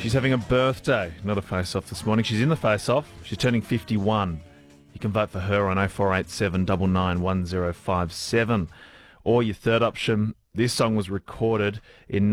She's having a birthday, not a face-off this morning. She's in the face-off. She's turning 51. You can vote for her on 0487 99 1057. Or your third option, this song was recorded in